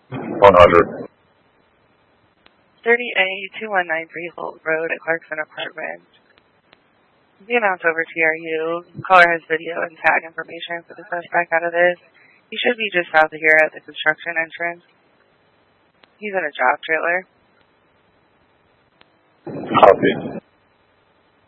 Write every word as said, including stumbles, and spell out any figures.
one hundred. thirty A two one nine three Holt Road at Clarkson Apartments. The announce over T R U. Caller has video and tag information for the suspect out of this. He should be just south of here at the construction entrance. He's in a job trailer. Copy.